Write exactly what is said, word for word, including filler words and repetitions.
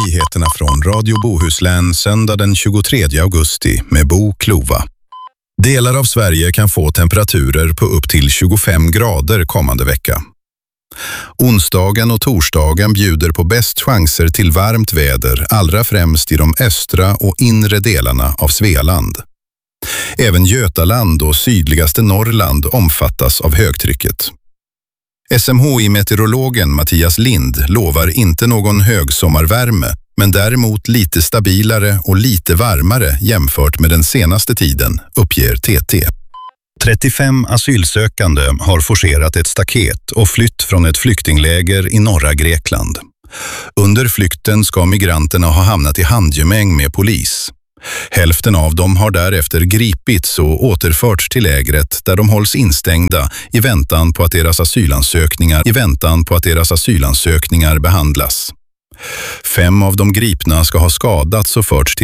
Nyheterna från Radio Bohuslän söndag den tjugotredje augusti med Bo Klova. Delar av Sverige kan få temperaturer på upp till tjugofem grader kommande vecka. Onsdagen och torsdagen bjuder på bäst chanser till varmt väder, allra främst i de östra och inre delarna av Svealand. Även Götaland och sydligaste Norrland omfattas av högtrycket. S M H I-meteorologen Mattias Lind lovar inte någon högsommarvärme, men däremot lite stabilare och lite varmare jämfört med den senaste tiden, uppger T T. trettiofem asylsökande har forcerat ett staket och flytt från ett flyktingläger i norra Grekland. Under flykten ska migranterna ha hamnat i handgemäng med polis. Hälften av dem har därefter gripits och återförts till lägret där de hålls instängda i väntan på att deras asylansökningar, i väntan på att deras asylansökningar behandlas. Fem av de gripna ska ha skadats och förts till